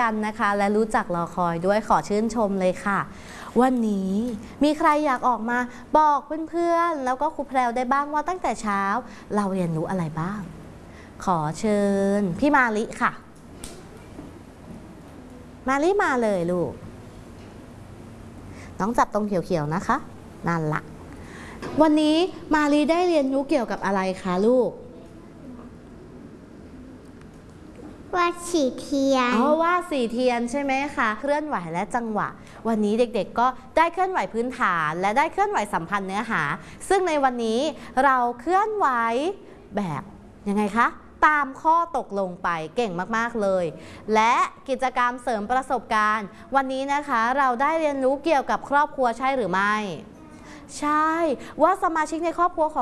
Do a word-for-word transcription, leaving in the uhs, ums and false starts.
กันนะคะและรู้จักรอคอยด้วยขอชื่นชมเลยค่ะวันนี้มีใครอยากออกมาบอกเพื่อนๆแล้วก็ครูแพรวได้บ้างว่าตั้งแต่เช้าเราเรียนรู้อะไรบ้างขอเชิญพี่มาลิค่ะมาลิมาเลยลูกน้องจับตรงเขียวๆนะคะนั่นละวันนี้มาลีได้เรียนรู้เกี่ยวกับอะไรคะลูกวาดสีเทียนอ๋อวาดสีเทียนใช่ไหมคะเคลื่อนไหวและจังหวะวันนี้เด็กๆก็ได้เคลื่อนไหวพื้นฐานและได้เคลื่อนไหวสัมพันธ์เนื้อหาซึ่งในวันนี้เราเคลื่อนไหวแบบยังไงคะตามข้อตกลงไปเก่งมากๆเลยและกิจกรรมเสริมประสบการณ์วันนี้นะคะเราได้เรียนรู้เกี่ยวกับครอบครัวใช่หรือไม่ใช่ว่าสมาชิกในครอบครัวของ